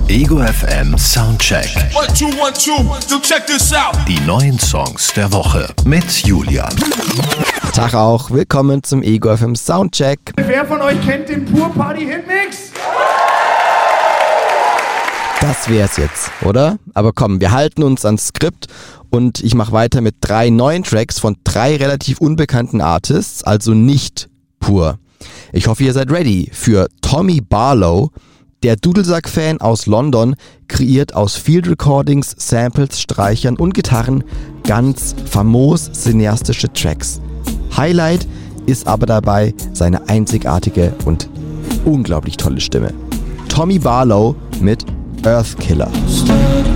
Ego FM Soundcheck. 1, 2, 1, 2, so check this out. Die neuen Songs der Woche mit Julian. Tag auch, willkommen zum Ego FM Soundcheck. Wer von euch kennt den Pur Party Hitmix? Das wär's jetzt, oder? Aber komm, wir halten uns ans Skript und ich mache weiter mit 3 neuen Tracks von 3 relativ unbekannten Artists, also nicht pur. Ich hoffe, ihr seid ready für Tommy Barlow. Der Dudelsack-Fan aus London kreiert aus Field Recordings, Samples, Streichern und Gitarren ganz famos cineastische Tracks. Highlight ist aber dabei seine einzigartige und unglaublich tolle Stimme. Tommy Barlow mit Earthkiller.